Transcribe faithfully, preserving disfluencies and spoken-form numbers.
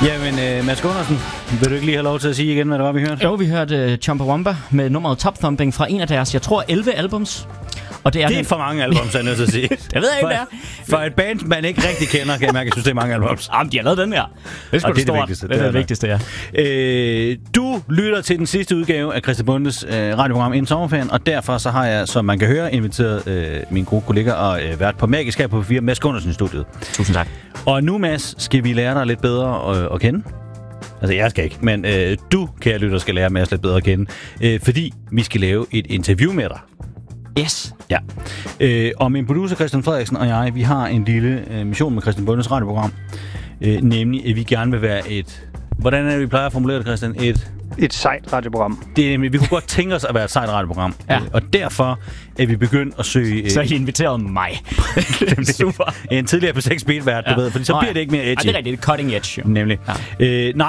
Jamen, øh, Mads Gundersen, vil du ikke lige have lov til at sige igen, hvad det var, vi hørte? Jo, vi hørte uh, Chumbawamba med nummeret Top Thumping fra en af deres, jeg tror, elleve albums. Og det er, det er den... for mange albums, er jeg nødt til at sige. Det ved jeg ikke, for, for et band, man ikke rigtig kender, kan jeg mærke, at jeg synes, det er mange albums. Jamen, de har lavet den her. Det er sgu det er stort. det vigtigste. Det er det, det vigtigste, ja. Øh, du lytter til den sidste udgave af Christian Bondes øh, radioprogram Inden Sommerferien, og derfor så har jeg, som man kan høre, inviteret øh, min gode kollega og øh, vært på Magisk her på P fire, Mads Gundersen i studiet. Tusind tak. Og nu, Mads, skal vi lære dig lidt bedre at, at kende. Altså, jeg skal ikke, men øh, du, kære lytter, skal lære Mads lidt bedre at kende, øh, fordi vi skal lave et interview med dig. Yes. Ja. Øh, og min producer Christian Frederiksen og jeg, vi har en lille øh, mission med Christian Bondes radioprogram, øh, nemlig at vi gerne vil være et... Hvordan er det, vi plejer at formulere det, Christian? Et... Et sejt radioprogram. Det er nemlig, vi kunne godt tænke os at være et sejt radioprogram. Ja. Øh, og derfor er vi begyndt at søge... Øh, Så I inviterede mig. Super. En tidligere på seks beat vært, du ja. ved, fordi så Nå, bliver det ikke mere edgy. Ej, det er rigtigt. Det er cutting edge, jo. Nemlig. Ja. Øh, nej,